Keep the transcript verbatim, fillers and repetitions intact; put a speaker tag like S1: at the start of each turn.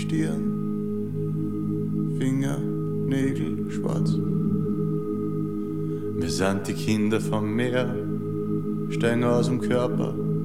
S1: Stirn, Finger, Nägel schwarz. Wir sind die Kinder vom Meer, steigen aus dem Körper